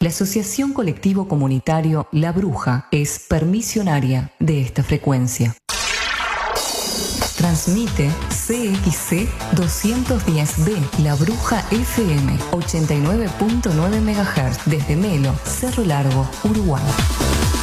La Asociación Colectivo Comunitario La Bruja es permisionaria de esta frecuencia. Transmite CXC 210B, La Bruja FM, 89.9 MHz, desde Melo, Cerro Largo, Uruguay.